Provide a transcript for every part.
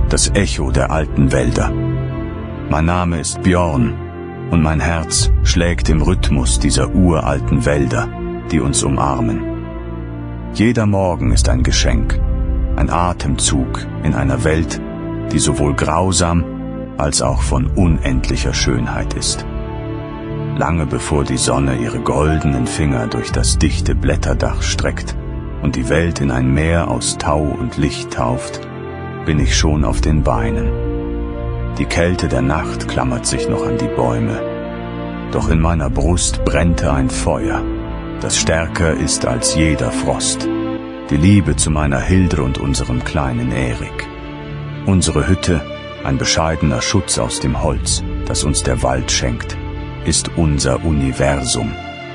das Echo der alten Wälder. Mein Name ist Björn und mein Herz schlägt im Rhythmus dieser uralten Wälder, die uns umarmen. Jeder Morgen ist ein Geschenk, ein Atemzug in einer Welt, die sowohl grausam als auch von unendlicher Schönheit ist. Lange bevor die Sonne ihre goldenen Finger durch das dichte Blätterdach streckt und die Welt in ein Meer aus Tau und Licht tauft, bin ich schon auf den Beinen. Die Kälte der Nacht klammert sich noch an die Bäume, doch in meiner Brust brennte ein Feuer, das stärker ist als jeder Frost, die Liebe zu meiner Hilde und unserem kleinen Erik. Unsere Hütte, ein bescheidener Schutz aus dem Holz, das uns der Wald schenkt, ist unser Universum.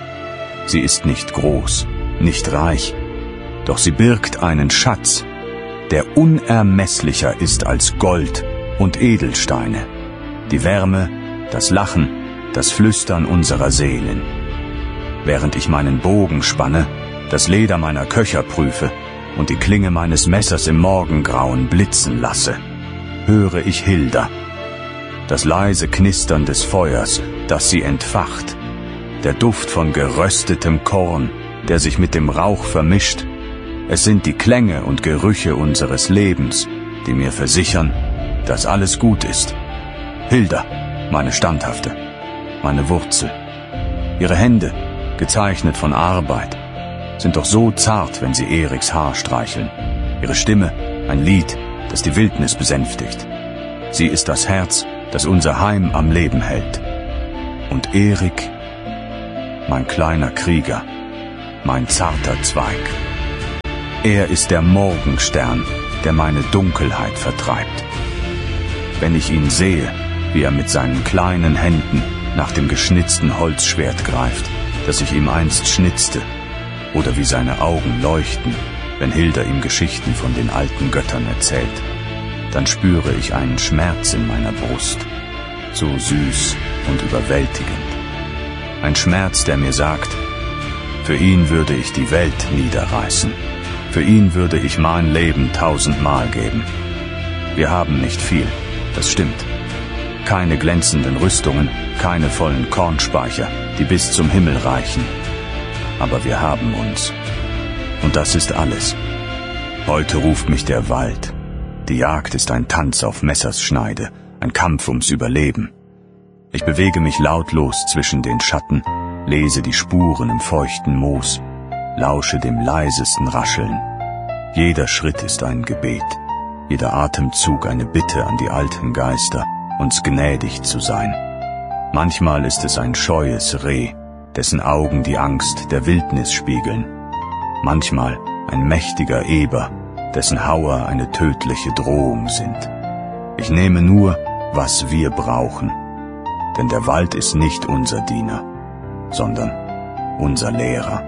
Sie ist nicht groß, nicht reich, doch sie birgt einen Schatz, der unermesslicher ist als Gold und Edelsteine, die Wärme, das Lachen, das Flüstern unserer Seelen. Während ich meinen Bogen spanne, das Leder meiner Köcher prüfe und die Klinge meines Messers im Morgengrauen blitzen lasse, höre ich Hilda, das leise Knistern des Feuers, das sie entfacht, der Duft von geröstetem Korn, der sich mit dem Rauch vermischt. Es sind die Klänge und Gerüche unseres Lebens, die mir versichern, dass alles gut ist. Hilda, meine Standhafte, meine Wurzel. Ihre Hände, gezeichnet von Arbeit, sind doch so zart, wenn sie Eriks Haar streicheln. Ihre Stimme, ein Lied, das die Wildnis besänftigt. Sie ist das Herz, das unser Heim am Leben hält. Und Erik, mein kleiner Krieger, mein zarter Zweig. Er ist der Morgenstern, der meine Dunkelheit vertreibt. Wenn ich ihn sehe, wie er mit seinen kleinen Händen nach dem geschnitzten Holzschwert greift, das ich ihm einst schnitzte, oder wie seine Augen leuchten, wenn Hilda ihm Geschichten von den alten Göttern erzählt, dann spüre ich einen Schmerz in meiner Brust, so süß und überwältigend. Ein Schmerz, der mir sagt, für ihn würde ich die Welt niederreißen, für ihn würde ich mein Leben 1000-mal geben. Wir haben nicht viel, das stimmt. Keine glänzenden Rüstungen, keine vollen Kornspeicher, die bis zum Himmel reichen. Aber wir haben uns. Und das ist alles. Heute ruft mich der Wald. Die Jagd ist ein Tanz auf Messerschneide, ein Kampf ums Überleben. Ich bewege mich lautlos zwischen den Schatten, lese die Spuren im feuchten Moos, lausche dem leisesten Rascheln. Jeder Schritt ist ein Gebet, jeder Atemzug eine Bitte an die alten Geister, uns gnädig zu sein. Manchmal ist es ein scheues Reh, dessen Augen die Angst der Wildnis spiegeln. Manchmal ein mächtiger Eber, dessen Hauer eine tödliche Drohung sind. Ich nehme nur, was wir brauchen, denn der Wald ist nicht unser Diener, sondern unser Lehrer.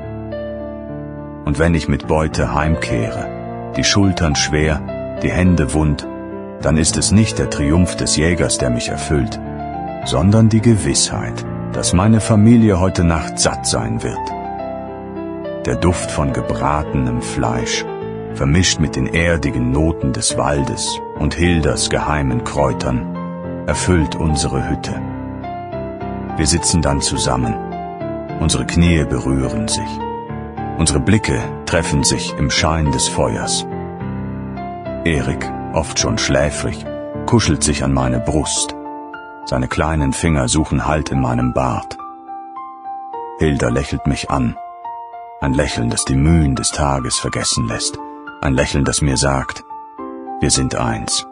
Und wenn ich mit Beute heimkehre, die Schultern schwer, die Hände wund, dann ist es nicht der Triumph des Jägers, der mich erfüllt, sondern die Gewissheit, dass meine Familie heute Nacht satt sein wird. Der Duft von gebratenem Fleisch, vermischt mit den erdigen Noten des Waldes und Hildas geheimen Kräutern, erfüllt unsere Hütte. Wir sitzen dann zusammen, unsere Knie berühren sich, unsere Blicke treffen sich im Schein des Feuers. Erik, oft schon schläfrig, kuschelt sich an meine Brust, seine kleinen Finger suchen Halt in meinem Bart. Hilda lächelt mich an, ein Lächeln, das die Mühen des Tages vergessen lässt, ein Lächeln, das mir sagt, wir sind eins.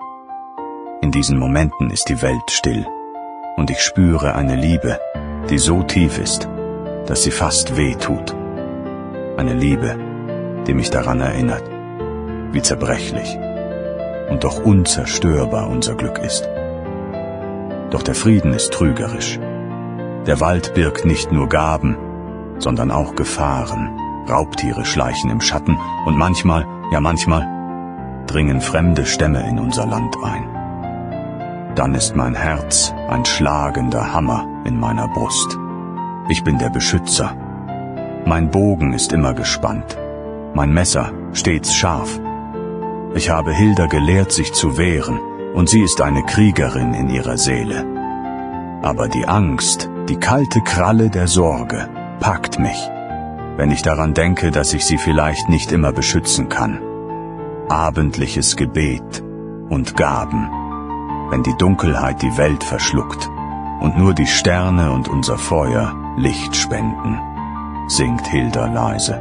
In diesen Momenten ist die Welt still und ich spüre eine Liebe, die so tief ist, dass sie fast weh tut. Eine Liebe, die mich daran erinnert, wie zerbrechlich und doch unzerstörbar unser Glück ist. Doch der Frieden ist trügerisch. Der Wald birgt nicht nur Gaben, sondern auch Gefahren. Raubtiere schleichen im Schatten und manchmal, ja manchmal, dringen fremde Stämme in unser Land ein. Dann ist mein Herz ein schlagender Hammer in meiner Brust. Ich bin der Beschützer. Mein Bogen ist immer gespannt, mein Messer stets scharf. Ich habe Hilda gelehrt, sich zu wehren, und sie ist eine Kriegerin in ihrer Seele. Aber die Angst, die kalte Kralle der Sorge, packt mich, wenn ich daran denke, dass ich sie vielleicht nicht immer beschützen kann. Abendliches Gebet und Gaben, wenn die Dunkelheit die Welt verschluckt und nur die Sterne und unser Feuer Licht spenden, singt Hilda leise.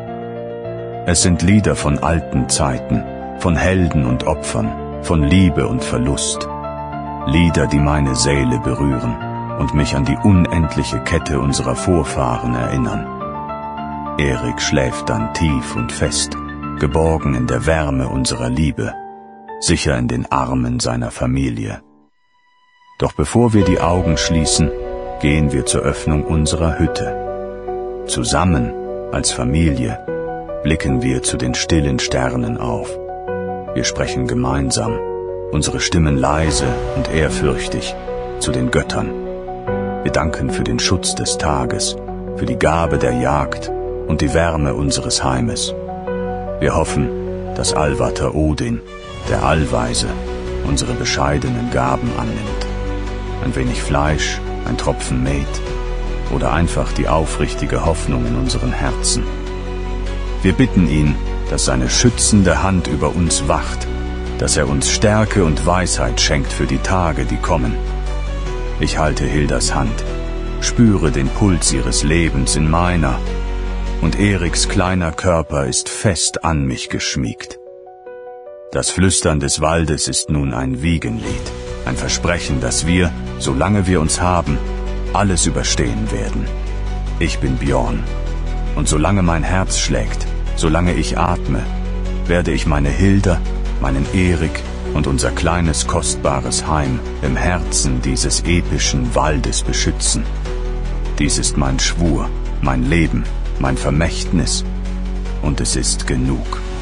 Es sind Lieder von alten Zeiten, von Helden und Opfern, von Liebe und Verlust. Lieder, die meine Seele berühren und mich an die unendliche Kette unserer Vorfahren erinnern. Erik schläft dann tief und fest, geborgen in der Wärme unserer Liebe, sicher in den Armen seiner Familie. Doch bevor wir die Augen schließen, gehen wir zur Öffnung unserer Hütte. Zusammen, als Familie, blicken wir zu den stillen Sternen auf. Wir sprechen gemeinsam, unsere Stimmen leise und ehrfürchtig, zu den Göttern. Wir danken für den Schutz des Tages, für die Gabe der Jagd und die Wärme unseres Heimes. Wir hoffen, dass Allvater Odin, der Allweise, unsere bescheidenen Gaben annimmt. Ein wenig Fleisch, ein Tropfen Met oder einfach die aufrichtige Hoffnung in unseren Herzen. Wir bitten ihn, dass seine schützende Hand über uns wacht, dass er uns Stärke und Weisheit schenkt für die Tage, die kommen. Ich halte Hildas Hand, spüre den Puls ihres Lebens in meiner, und Eriks kleiner Körper ist fest an mich geschmiegt. Das Flüstern des Waldes ist nun ein Wiegenlied, ein Versprechen, dass wir, solange wir uns haben, alles überstehen werden. Ich bin Bjorn, und solange mein Herz schlägt, solange ich atme, werde ich meine Hilda, meinen Erik und unser kleines kostbares Heim im Herzen dieses epischen Waldes beschützen. Dies ist mein Schwur, mein Leben, mein Vermächtnis, und es ist genug.